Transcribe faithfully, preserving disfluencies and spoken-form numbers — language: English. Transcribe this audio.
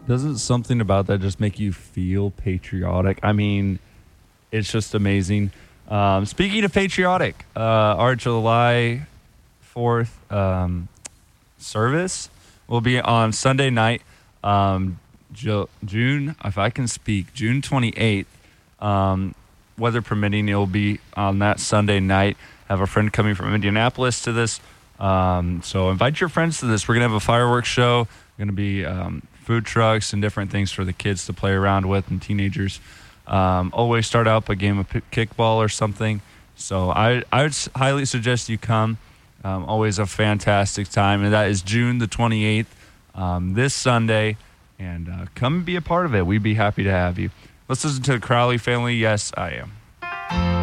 Doesn't something about that just make you feel patriotic? I mean, it's just amazing. Um, speaking of patriotic, uh, our July fourth um, service will be on Sunday night, um, Ju- June, if I can speak, June twenty-eighth. Um, weather permitting, it will be on that Sunday night. I have a friend coming from Indianapolis to this. Um, so invite your friends to this. We're going to have a fireworks show. Going to be um, food trucks and different things for the kids to play around with and teenagers. Um, always start out a game of kickball or something. So I, I would highly suggest you come. Um, always a fantastic time. And that is June the twenty-eighth, um, this Sunday. And uh, come and be a part of it. We'd be happy to have you. Let's listen to the Crowley family. Yes, I am.